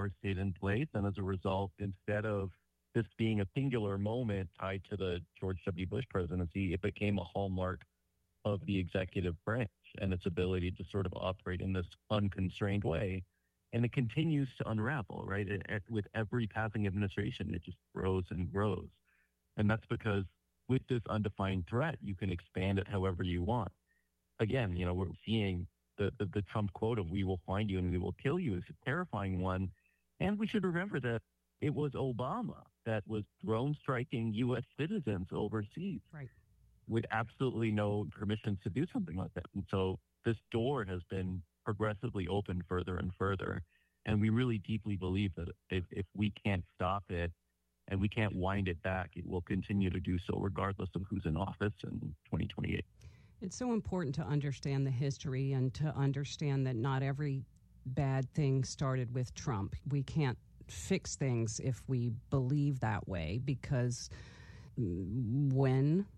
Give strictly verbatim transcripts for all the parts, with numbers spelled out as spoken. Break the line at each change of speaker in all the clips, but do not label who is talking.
are stayed in place. And as a result, instead of this being a singular moment tied to the George W. Bush presidency, it became a hallmark of the executive branch and its ability to sort of operate in this unconstrained way. And it continues to unravel, right? It, it, with every passing administration, it just grows and grows. And that's because with this undefined threat, you can expand it however you want. Again, you know, we're seeing the, the, the Trump quote of "we will find you and we will kill you" is a terrifying one. And we should remember that it was Obama that was drone striking U S citizens overseas.
Right.
With absolutely no permissions to do something like that. And so this door has been progressively opened further and further. And we really deeply believe that if, if we can't stop it and we can't wind it back, it will continue to do so regardless of who's in office in twenty twenty-eight.
It's so important to understand the history and to understand that not every bad thing started with Trump. We can't fix things if we believe that way, because when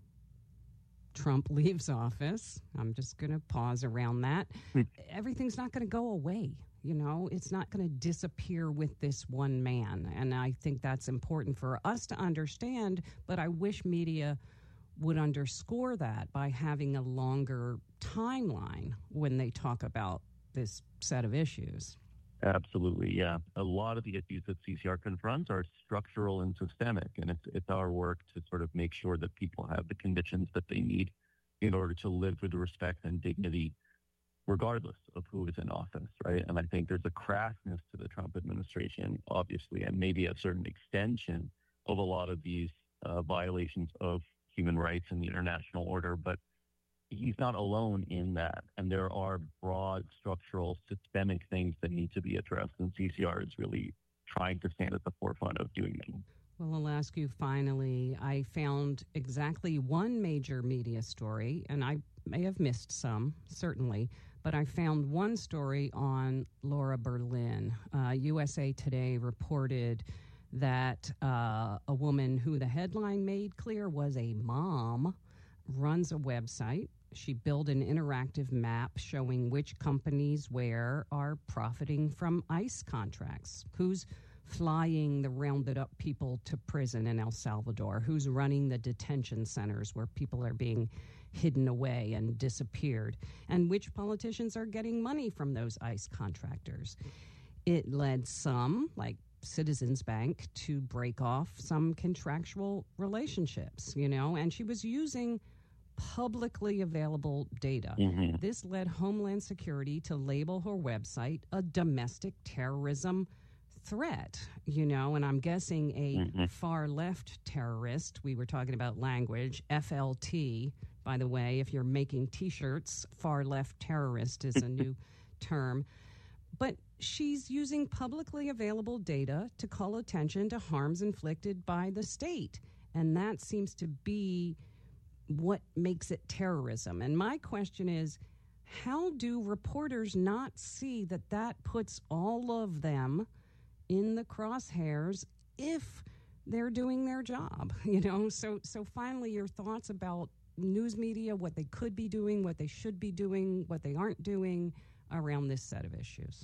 Trump leaves office, I'm just going to pause around that, everything's not going to go away. You know, it's not going to disappear with this one man. And I think that's important for us to understand, but I wish media would underscore that by having a longer timeline when they talk about this set of issues.
Absolutely, yeah. A lot of the issues that C C R confronts are structural and systemic, and it's it's our work to sort of make sure that people have the conditions that they need in order to live with respect and dignity, regardless of who is in office, right? And I think there's a crassness to the Trump administration, obviously, and maybe a certain extension of a lot of these uh, violations of human rights and the international order, but he's not alone in that. And there are broad structural systemic things that need to be addressed. And C C R is really trying to stand at the forefront of doing them.
Well, I'll ask you finally, I found exactly one major media story, and I may have missed some, certainly, but I found one story on Laura Berlin. Uh, U S A Today reported that uh, a woman who the headline made clear was a mom runs a website. She built an interactive map showing which companies where are profiting from ICE contracts, who's flying the rounded up people to prison in El Salvador, who's running the detention centers where people are being hidden away and disappeared, and which politicians are getting money from those ICE contractors. It led some, like Citizens Bank, to break off some contractual relationships, you know, and she was using publicly available data.
Mm-hmm.
This led Homeland Security to label her website a domestic terrorism threat, you know, and I'm guessing a mm-hmm. far-left terrorist. We were talking about language, F L T, by the way. If you're making T-shirts, far-left terrorist is a new term. But she's using publicly available data to call attention to harms inflicted by the state. And that seems to be what makes it terrorism. And my question is, how do reporters not see that that puts all of them in the crosshairs if they're doing their job? You know, so so finally, your thoughts about news media, what they could be doing, what they should be doing, what they aren't doing around this set of issues.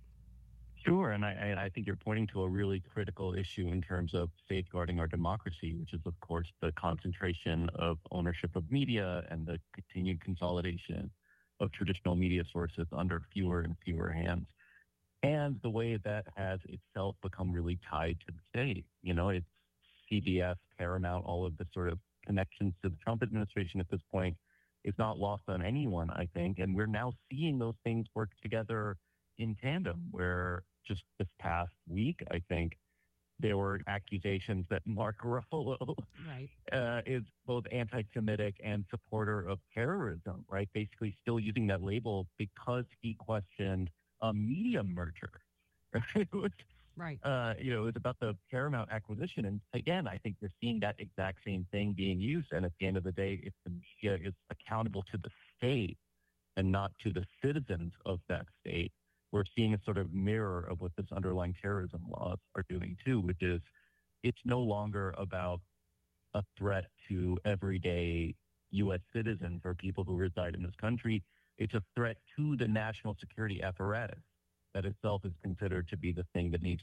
Sure, and I, I think you're pointing to a really critical issue in terms of safeguarding our democracy, which is, of course, the concentration of ownership of media and the continued consolidation of traditional media sources under fewer and fewer hands, and the way that has itself become really tied to the state. You know, it's C B S, Paramount, all of the sort of connections to the Trump administration at this point is not lost on anyone, I think, and we're now seeing those things work together in tandem, where just this past week, I think, there were accusations that Mark Ruffalo
right.
uh, is both anti-Semitic and supporter of terrorism, right? Basically still using that label because he questioned a media merger. It was,
right.
uh, you know, it was about the Paramount acquisition. And again, I think you're seeing that exact same thing being used. And at the end of the day, if the media is accountable to the state and not to the citizens of that state, we're seeing a sort of mirror of what this underlying terrorism laws are doing too, which is it's no longer about a threat to everyday U S citizens or people who reside in this country. It's a threat to the national security apparatus that itself is considered to be the thing that needs